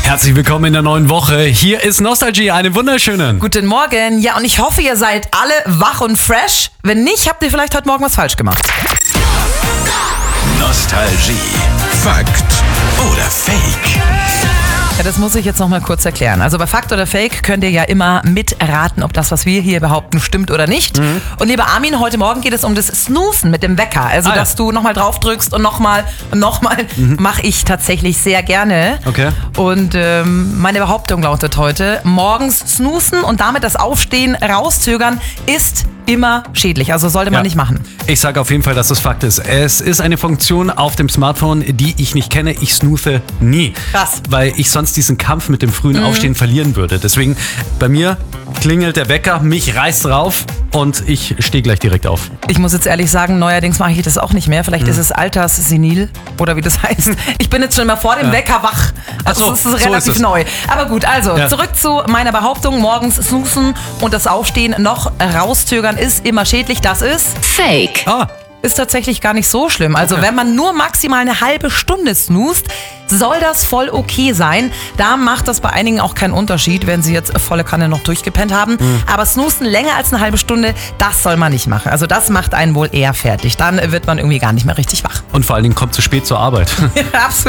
Herzlich willkommen in der neuen Woche. Hier ist Nostalgie, einen wunderschönen. Guten Morgen. Ja, und ich hoffe, ihr seid alle wach und fresh. Wenn nicht, habt ihr vielleicht heute Morgen was falsch gemacht. Nostalgie. Fakt oder Fake? Ja, das muss ich jetzt noch mal kurz erklären. Also bei Fakt oder Fake könnt ihr ja immer miterraten, ob das, was wir hier behaupten, stimmt oder nicht. Und lieber Armin, heute Morgen geht es um das Snoozen mit dem Wecker. Also, dass du nochmal drauf drückst und nochmal mache ich tatsächlich sehr gerne. Okay. Und meine Behauptung lautet heute, morgens snoozen und damit das Aufstehen rauszögern ist immer schädlich. Also sollte man nicht machen. Ich sage auf jeden Fall, dass das Fakt ist. Es ist eine Funktion auf dem Smartphone, die ich nicht kenne. Ich snooze nie. Krass. Weil ich sonst diesen Kampf mit dem frühen Aufstehen verlieren würde. Deswegen, bei mir klingelt der Wecker, mich reißt drauf und ich stehe gleich direkt auf. Ich muss jetzt ehrlich sagen, neuerdings mache ich das auch nicht mehr. Vielleicht ist es alterssenil oder wie das heißt. Ich bin jetzt schon mal vor dem Wecker wach. Also das ist relativ neu. Aber gut, also zurück zu meiner Behauptung. Morgens snoozen und das Aufstehen noch rauszögern ist immer schädlich. Das ist Fake. Ist tatsächlich gar nicht so schlimm. Also wenn man nur maximal eine halbe Stunde snoozt, soll das voll okay sein. Da macht das bei einigen auch keinen Unterschied, wenn sie jetzt volle Kanne noch durchgepennt haben. Aber snoozen länger als eine halbe Stunde, das soll man nicht machen. Also das macht einen wohl eher fertig. Dann wird man irgendwie gar nicht mehr richtig wach. Und vor allen Dingen kommt zu spät zur Arbeit. Absolut.